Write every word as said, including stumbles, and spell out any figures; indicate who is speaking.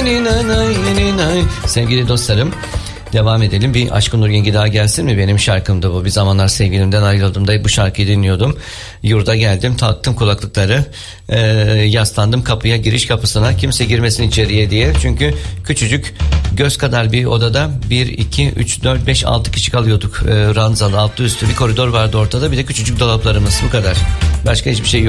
Speaker 1: Sevgili dostlarım, devam edelim. Bir Aşkın Nur Yengi daha gelsin mi? Benim şarkımdı bu. Bir zamanlar sevgilimden ayrıldığımda bu şarkıyı dinliyordum. Yurda geldim, taktım kulaklıkları, e, yaslandım kapıya, giriş kapısına, kimse girmesin içeriye diye. Çünkü küçücük göz kadar bir odada bir, iki, üç, dört, beş, altı kişi kalıyorduk. E, ranzalı, altı üstü bir koridor vardı ortada, bir de küçücük dolaplarımız, bu kadar. Başka hiçbir şey yok.